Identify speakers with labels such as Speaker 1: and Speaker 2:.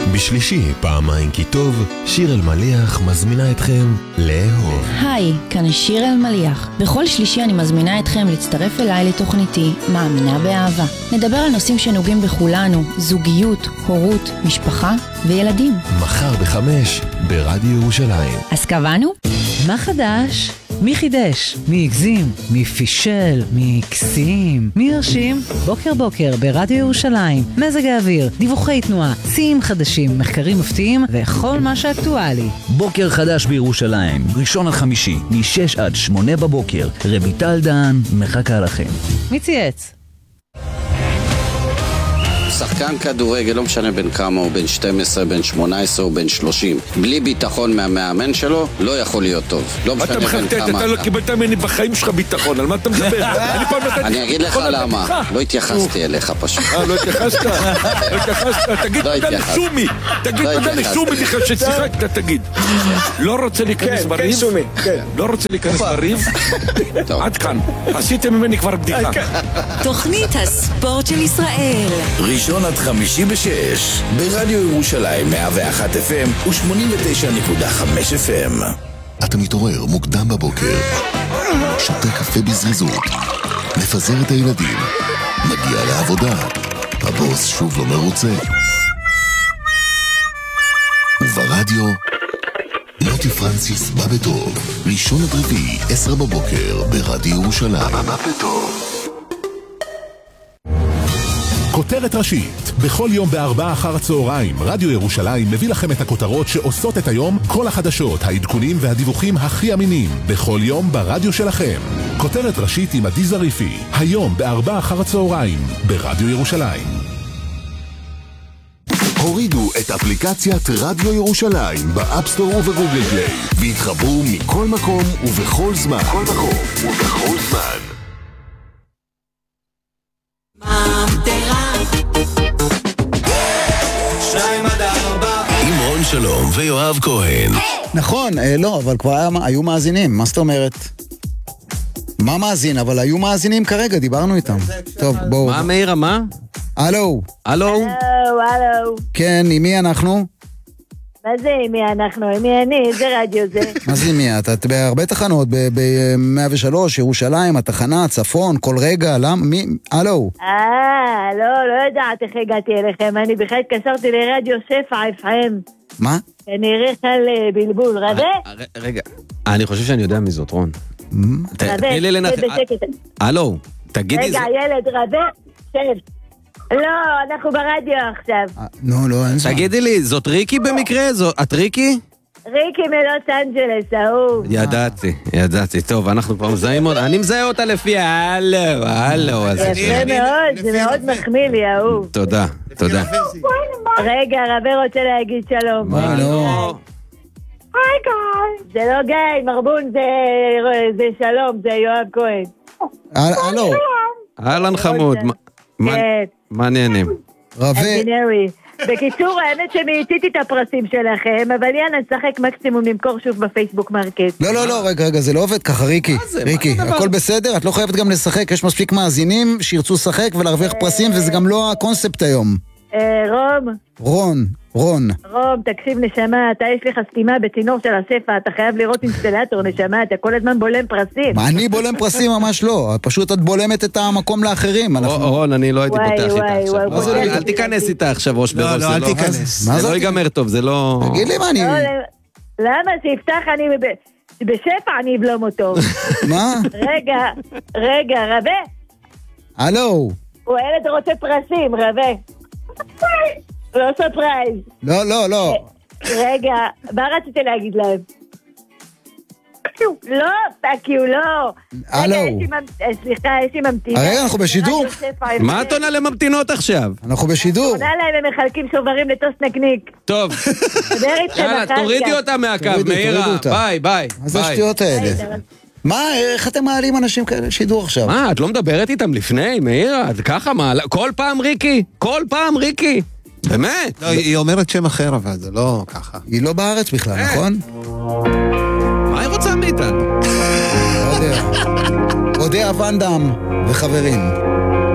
Speaker 1: בשלישי, פעמיים כי טוב, שיר אלמליח מזמינה אתכם לאהוב.
Speaker 2: היי, כאן שיר אלמליח. בכל שלישי אני מזמינה אתכם להצטרף אליי לתוכניתי מאמינה באהבה. נדבר על נושאים שנוגעים בכולנו, זוגיות, הורות, משפחה וילדים.
Speaker 1: מחר ב5 ברדיו ירושלים.
Speaker 2: אז קבענו?
Speaker 3: מה חדש? מי חידש? מי הגזים? מי פישל? מי הקסים? מי הרשים? בוקר בוקר ברדיו ירושלים. מזג האוויר, דיווחי תנועה, שיאים חדשים, מחקרים מפתיעים וכל מה שאקטואלי.
Speaker 4: בוקר חדש בירושלים, ראשון עד חמישי, מ-6 עד 8 בבוקר. רויטל דהן מחכה לכם.
Speaker 3: מי צייץ?
Speaker 5: שחקן כדורגל, לא משנה בין כמה, או בין 12, בין 18 או בין 30, בלי ביטחון מהמאמן שלו, לא יכול להיות טוב. לא משנה בין כמה.
Speaker 6: אתה לא קיבלת ממני בחיים שלך ביטחון, על מה אתה מדבר?
Speaker 5: אני אגיד לך למה, לא התייחסתי אליך פשוט.
Speaker 6: לא התייחסת? לא התייחסת? תגיד תודה לשומי, תגיד תודה לשומי בכלל ששיחקת, תגיד. לא רוצה להיכנס בריב? לא רוצה להיכנס בריב? עד כאן, עשיתם ממני כבר בדיחה.
Speaker 7: תוכנית הספורט של ישראל,
Speaker 8: ראשון עד חמישי ב6 ברדיו ירושלים 101 FM ו89.5 FM.
Speaker 1: אתה מתעורר מוקדם בבוקר, שותה קפה בזריזות, מפזר את הילדים, מגיע לעבודה, הבוס שוב לא מרוצה, וברדיו מוטי פרנסיס בא בטוב, ראשון עד רביעי 10 בבוקר ברדיו ירושלים. בא בטוב.
Speaker 9: כותרת ראשית, בכל יום ב4 אחר הצהריים, רדיו ירושלים מביא לכם את הכותרות שעושות את היום, כל החדשות, העדכונים והדיווחים הכי אמינים, בכל יום ברדיו שלכם. כותרת ראשית עם עדי זריפי, היום ב4 אחר הצהריים, ברדיו ירושלים.
Speaker 1: הורידו את אפליקציית רדיו ירושלים באפסטור ובגוגל פליי, והתחברו מכל מקום ובכל זמן. כל מקום ובכל זמן. עם רון שלום ויואב כהן.
Speaker 10: נכון, לא, אבל כבר היו מאזינים, מה זאת אומרת? מה מאזין? אבל היו מאזינים כרגע, דיברנו איתם. טוב, בואו.
Speaker 11: מה מאירה, מה?
Speaker 10: הלו.
Speaker 11: הלו.
Speaker 12: הלו.
Speaker 10: כן, עם מי אנחנו?
Speaker 12: מה זה עם מי אנחנו? עם מי אני? איזה רדיו זה?
Speaker 10: מה זה עם מי? את בהרבה תחנות, ב-103, ירושלים, התחנה, צפון, כל רגע, למה? מי? הלו.
Speaker 12: לא יודעת איך הגעתי אליכם, אני בכלל התקשרתי לרדיו שפע FM.
Speaker 10: מה?
Speaker 12: כנראה על בלבול, רבה?
Speaker 11: רגע, אני חושב שאני יודע מי זאת, רון.
Speaker 12: רבה, בשקט.
Speaker 11: הלו, תגידי...
Speaker 12: רגע, ילד, רבה, שב. לא, אנחנו ברדיו עכשיו.
Speaker 10: לא, אין זמן.
Speaker 11: תגידי לי, זאת ריקי במקרה? את ריקי?
Speaker 12: ריקי מלוס אנג'לס, אהוב.
Speaker 11: ידעתי. טוב, אנחנו כבר מזהים אותה. אני מזהה אותה לפי הלו.
Speaker 12: יפה מאוד, זה מאוד מחמיא לי, אהוב.
Speaker 11: תודה.
Speaker 12: רגע, רבה רוצה להגיד שלום.
Speaker 10: מה לא?
Speaker 12: היי גיא. זה לא גיא, מרבון זה שלום, זה יואב כהן.
Speaker 10: הלו.
Speaker 11: אהלן חמוד. מה נהנים?
Speaker 10: רבה.
Speaker 12: בקיצור, האמת שמייציתי את הפרסים שלכם, אבל יאללה, נשחק מקסימום למכור שוב בפייסבוק מרקט.
Speaker 10: לא, רגע, זה לא עובד ככה, ריקי, הכל בסדר, את לא חייבת גם לשחק, יש מספיק מאזינים שירצו לשחק ולהרוויח פרסים, וזה גם לא הקונספט היום. רון,
Speaker 12: תקשיב נשמה, יש לך סתימה בצינור של השפע, אתה חייב לראות אינסטלטור נשמה, אתה כל הזמן בולם פרסים.
Speaker 10: אני בולם פרסים ממש לא, פשוט את בולמת את המקום לאחרים.
Speaker 11: רון, אני לא הייתי פותח איתה עכשיו. אל תיכנס איתה עכשיו ראש בראש,
Speaker 10: לא, אל תיכנס.
Speaker 11: זה לא ייגמר טוב, זה לא...
Speaker 10: תגיד לי מה אני...
Speaker 12: למה שיפתח אני... בשפע אני אבלום אותו.
Speaker 10: מה?
Speaker 12: רגע, רבה.
Speaker 10: הלו.
Speaker 12: הוא הילד רוצה פרסים, רבה. לא ספרייז.
Speaker 10: לא.
Speaker 12: רגע, מה רציתי להגיד להם? לא, תקיעו, לא.
Speaker 10: הלו.
Speaker 12: סליחה, יש לי ממתינה.
Speaker 10: הרגע, אנחנו בשידור.
Speaker 11: מה את עונה לממתינות עכשיו?
Speaker 10: אנחנו בשידור.
Speaker 12: עונה להם, הם מחלקים שוברים לטוס נקניק.
Speaker 11: טוב. יאללה, תורידי אותה מהקו, מאירה. ביי.
Speaker 10: מה זה השטויות האלה? מה, איך אתם מעלים אנשים כאלה שידור עכשיו?
Speaker 11: מה, את לא מדברת איתם לפני, מאירה? ככה מעלה, כל פעם ריקי. באמת?
Speaker 13: לא, היא אומרת שם אחר, אבל זה לא ככה.
Speaker 10: היא לא בארץ בכלל, נכון?
Speaker 11: מה היא רוצה מאיתנו?
Speaker 10: אודיה ואנדם וחברים.